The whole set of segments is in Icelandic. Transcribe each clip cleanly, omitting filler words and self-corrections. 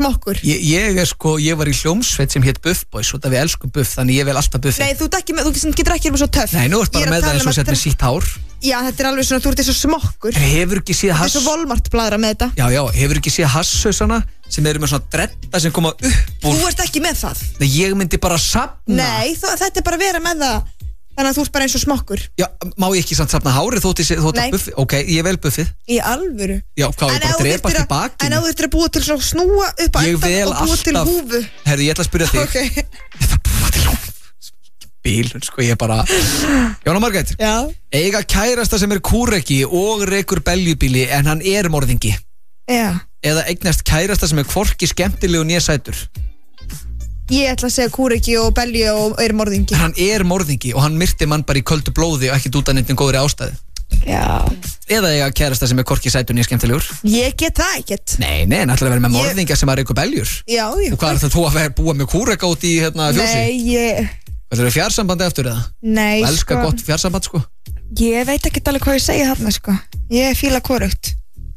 smokkur. Ég var í hljómsveit sem hét Buff Boys og það við elskum Buff, þannig ég vel alltaf Buffi. Nei, þú getur ekki verið svo töff. Nei, nú ert bara með það eins og sett með sítt hár. Já, þetta alveg svona, þú ert eins og smokkur. Hefur ekki séð hass? Þetta svo Walmart bladra með þetta. Já, hefur ekki séð hasshausana sem eru með svona dredda sem koma upp úr? Þú ert ekki með það. Nei, ég myndi bara safna. Nei, þetta bara vera með það. Þannig að þú ert bara eins og smokkur. Já, má ég ekki samt safna hárið þótt að Buffi? Ok, ég vel Buffið. Í alvöru? Já, hvað, ég bara drepast í bakinu? En þú þurftir að búa til svo snúa upp að endan og búa til húfu. Herðu, ég ætla að spyrja þig. Ok. Ég ætla að búa til húfu. Bílun, ég bara... Jóna Margrét. Já. Eiga kærasta sem kúreki og rekur beljubíli en hann morðingi. Já. Eða eignast kærasta sem hvorki skemmtilegu né sætur. Ég ætla að segja kúreki og belju og morðingi. Hann morðingi og hann myrti mann bara í köldu blóði og ekkert út af neitt góðri ástæðu. Já. Eða eiga kærasta sem hvorki sætur né skemmtilegur. Ég get það ekkert. Nei, hann ætlar að vera með morðinga sem rekur beljur. Já. Og hvað það þú að búa með kúreka út í fjósi? Nei, Það eru fjarsambandi eftir það? Nei, og elska gott fjarsamband, Ég veit ekki alveg hvað ég segja þarna, Ég fíla hvorugt.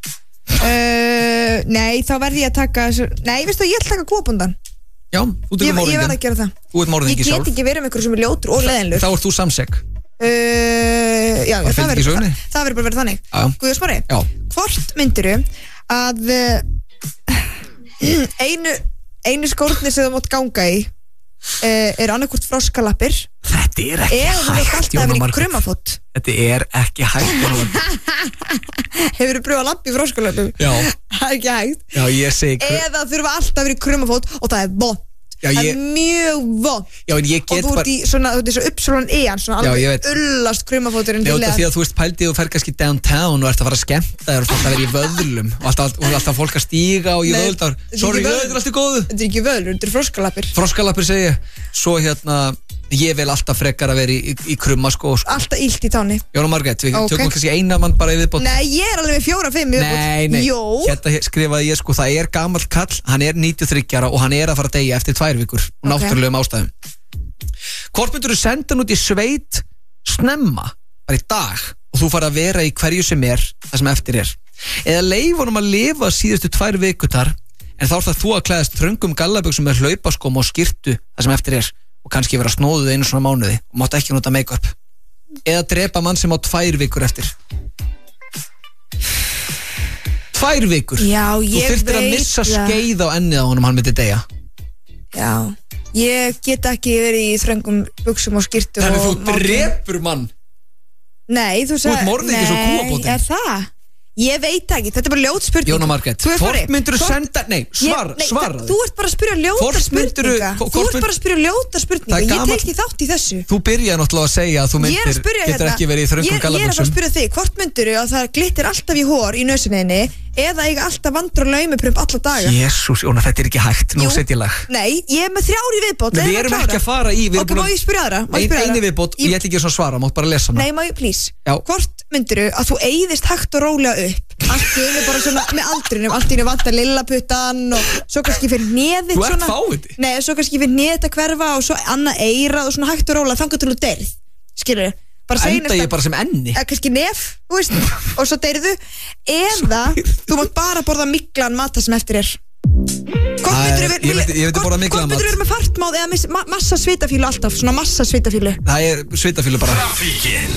Nei, þá verð ég að taka... Nei, veistu, ég ætla að taka kúabundan. Já, þú tekur morðingin. Ég verð að gera það. Þú ert morðingi sjálf. Ég get ekki verið með einhverju sem ljótur og leðinlur. Þá ert þú samsek. Já, það verður bara verið þannig. Guðjón Smári, hvort myndirðu að einu skórnir sem þú mátt ganga í annarkvort froskalappir. Þetta ekki hægt, Jóna Margrét. Þetta ekki hægt. Hefurðu pröfað að lappa í froskalappum? Já. Það ekki hægt. Já, ég segi Eða þurfa alltaf að vera í krummafót og það vont. Það mjög vont. Já, en ég get bara... Og þú ert í svo uppsvölan ían, svona alveg ullast krummafóturinn til leðan. Já, því að þú veist pældið og fer kannski downtown og ert að fara að skemmta þér og þú ert að vera í vöðlum og alltaf fólk að stíga og í vöðlar. Sorry, þetta er alltaf góðu. Þetta er ekki vöðlur, þetta er froskalappir. Froskalappir segi ég. Svo ég vil alltaf frekar að vera í krummaskó. Alltaf illt í táni. Jóna Margrét, við tökum kannski eina mann bara í viðbót. Nei, ég alveg með 4-5 viðbót. Nei, Jó. Hérna skrifaði ég það gamall kall, hann 93 ára og hann að fara að deyja eftir 2 vikur og náttúrulegum ástæðum. Hvort myndirðu senda hann út í sveit snemma, bara í dag og þú fara að vera í hverju sem það sem eftir eða leyfa honum að lifa síðustu 2 vikurnar en þá það þú að klæðast þröngum gallabuxum með hlaupaskóm og skyrtu það sem eftir og kannski vera snóðuð einu svona mánuði og mátt ekki nota make-up eða drepa mann sem á 2 vikur eftir 2 vikur. Já, ég veit það. Þú þurftir að missa skeið á ennið á honum hann myndi deyja. Já, ég get ekki verið í þröngum buxum og skyrtu. Þannig þú drepur mann. Nei, þú sagði... Þú ert morðingi svo kúabótinn. Er það? Ég veit ekki, þetta er bara ljót spurning. Jóna Margrét, hvort myndirðu senda... Nei, svaraðu. Þú ert bara að spyrja ljóta spurninga. Þú ert bara að spyrja ljóta spurninga. Ég tek ekki þátt í þessu. Þú byrjaði náttúrulega að segja að þú getur ekki verið í þröngum gallabuxum. Ég er bara að spyrja þig, hvort myndirðu að það glittir alltaf í hor í nösuninni eða eiga alltaf vandra laumiprump alla daga? Jésús, Jóna, þetta er ekki hægt. Nú set ég lag. Nei, ég er með 3 í viðbót. Við erum ekki að fara í... Ok, má ég spyrja aðra? Einu viðbót, ég ætla ekki að svara, mátt bara lesa hana. Nei, má ég, please. Hvort myndirðu að þú eyðist hægt og rólega upp? Allt í einu bara svona með aldrinum, allt í einu vantar lillaputtan og svo kannski fyrir neðið svona. Þú ert fáiði? Nei, svo kannski fyrir neðið að hverfa og svo annað eirað og svona hægt og rólega þangað til þú deyrð. Skilurðu? Enda ég bara sem enni. Kannski nef, þú veist, og svo deyrðu. Eða þú mátt bara borða miklan mat sem eftir Hvort myndirðu vera með fartmáð eða massa svitafílu alltaf, svona massa svitafílu? Það svitafílu bara.